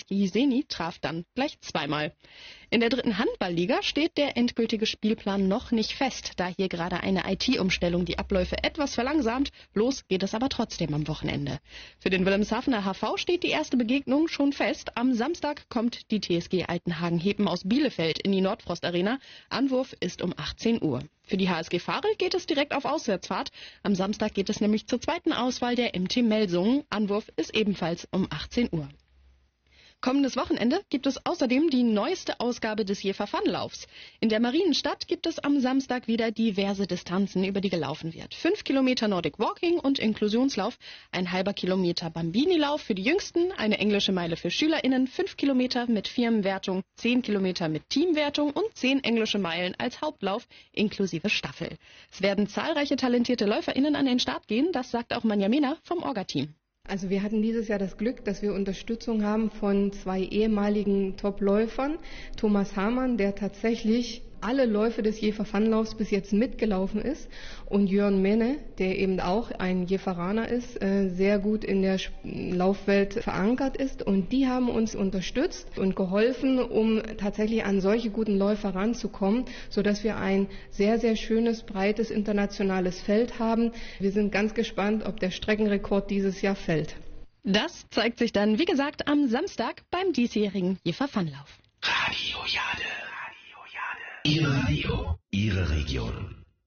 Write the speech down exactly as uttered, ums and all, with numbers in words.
Ski Seni traf dann gleich zweimal. In der dritten Handballliga steht der endgültige Spielplan noch nicht fest, da hier gerade eine I T-Umstellung die Abläufe etwas verlangsamt. Los geht es aber trotzdem am Wochenende. Für den Wilhelmshavener H V steht die erste Begegnung schon fest. Am Samstag kommt die T S G Altenhagen-Hepen aus Bielefeld in die Nordfrost Arena. Anwurf ist um achtzehn Uhr. Für die H S G Fahre geht es direkt auf Auswärtsfahrt. Am Samstag geht es nämlich zur zweiten Auswahl der M T Melsungen. Anwurf ist ebenfalls um achtzehn Uhr. Kommendes Wochenende gibt es außerdem die neueste Ausgabe des Jever Fun-Laufs. In der Marienstadt gibt es am Samstag wieder diverse Distanzen, über die gelaufen wird. Fünf Kilometer Nordic Walking und Inklusionslauf, ein halber Kilometer Bambini-Lauf für die Jüngsten, eine englische Meile für SchülerInnen, fünf Kilometer mit Firmenwertung, zehn Kilometer mit Teamwertung und zehn englische Meilen als Hauptlauf inklusive Staffel. Es werden zahlreiche talentierte LäuferInnen an den Start gehen, das sagt auch Manja Mehner vom Orga-Team. Also wir hatten dieses Jahr das Glück, dass wir Unterstützung haben von zwei ehemaligen Top-Läufern. Thomas Hamann, der tatsächlich alle Läufe des Jever Fun-Laufs bis jetzt mitgelaufen ist, und Jörn Menne, der eben auch ein Jeveraner ist, sehr gut in der Laufwelt verankert ist. Und die haben uns unterstützt und geholfen, um tatsächlich an solche guten Läufer ranzukommen, sodass wir ein sehr, sehr schönes, breites internationales Feld haben. Wir sind ganz gespannt, ob der Streckenrekord dieses Jahr fällt. Das zeigt sich dann, wie gesagt, am Samstag beim diesjährigen Jever Fun-Lauf. Radio Jade. Ihr Radio, Ihre Region.